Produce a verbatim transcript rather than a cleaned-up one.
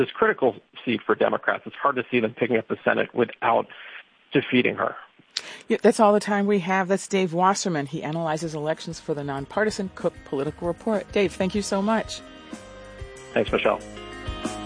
this critical seat for Democrats. It's hard to see them picking up the Senate without defeating her. Yeah, that's all the time we have. That's Dave Wasserman. He analyzes elections for the nonpartisan Cook Political Report. Dave, thank you so much. Thanks, Michelle.